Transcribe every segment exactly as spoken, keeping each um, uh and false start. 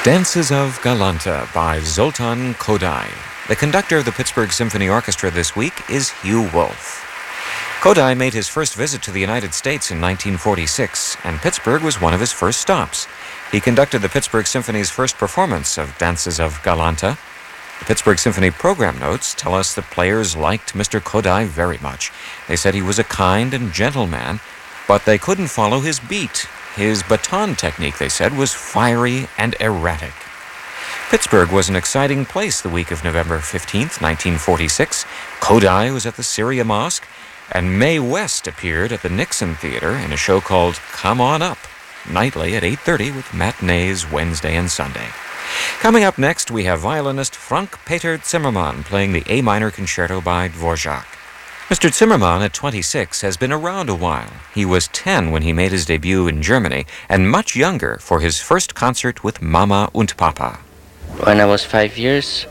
Dances of Galanta by Zoltan Kodály. The conductor of the Pittsburgh Symphony Orchestra this week is Hugh Wolf. Kodály made his first visit to the United States in nineteen forty-six, and Pittsburgh was one of his first stops. He conducted the Pittsburgh Symphony's first performance of Dances of Galanta. The Pittsburgh Symphony program notes tell us that players liked Mister Kodály very much. They said he was a kind and gentle man, but they couldn't follow his beat. His baton technique, they said, was fiery and erratic. Pittsburgh was an exciting place the week of November fifteenth, nineteen forty-six. Kodály was at the Syria Mosque, and Mae West appeared at the Nixon Theater in a show called Come On Up, nightly at eight thirty with matinees Wednesday and Sunday. Coming up next, we have violinist Frank-Peter Zimmermann playing the A minor concerto by Dvorak. Mister Zimmermann, at twenty-six, has been around a while. He was ten when he made his debut in Germany, and much younger for his first concert with Mama und Papa. When I was five years,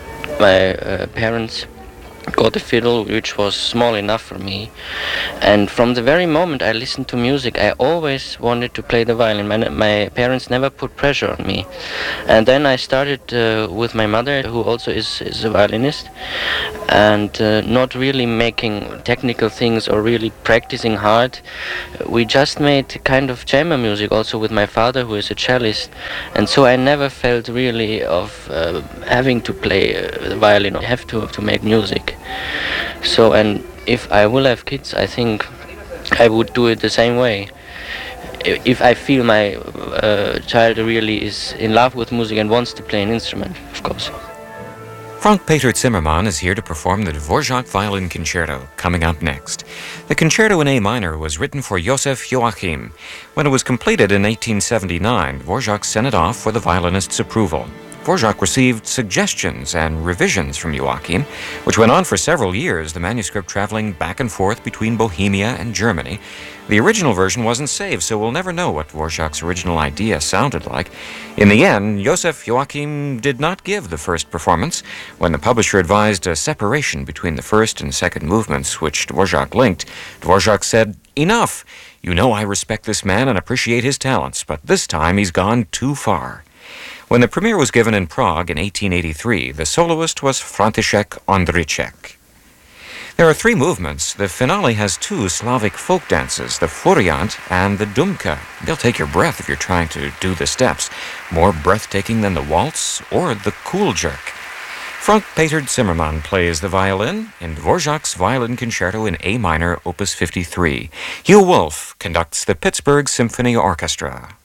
my uh, parents got a fiddle which was small enough for me, and from the very moment I listened to music, I always wanted to play the violin. My, my parents never put pressure on me. And then I started uh, with my mother, who also is, is a violinist, and uh, not really making technical things or really practicing hard. We just made kind of chamber music also with my father, who is a cellist, and so I never felt really of uh, having to play uh, the violin or have to, to make music. So, and if I will have kids, I think I would do it the same way. If I feel my uh, child really is in love with music and wants to play an instrument, of course. Frank-Peter Zimmermann is here to perform the Dvorak Violin Concerto, coming up next. The concerto in A minor was written for Joseph Joachim. When it was completed in eighteen seventy-nine, Dvorak sent it off for the violinist's approval. Dvorak received suggestions and revisions from Joachim, which went on for several years, the manuscript traveling back and forth between Bohemia and Germany. The original version wasn't saved, so we'll never know what Dvorak's original idea sounded like. In the end, Joseph Joachim did not give the first performance. When the publisher advised a separation between the first and second movements, which Dvorak linked, Dvorak said, "Enough! You know I respect this man and appreciate his talents, but this time he's gone too far." When the premiere was given in Prague in eighteen eighty-three, the soloist was František Ondříček. There are three movements. The finale has two Slavic folk dances, the Furiant and the Dumka. They'll take your breath if you're trying to do the steps, more breathtaking than the waltz or the cool jerk. Frank-Peter Zimmermann plays the violin in Dvorak's Violin Concerto in A minor, opus fifty-three. Hugh Wolf conducts the Pittsburgh Symphony Orchestra.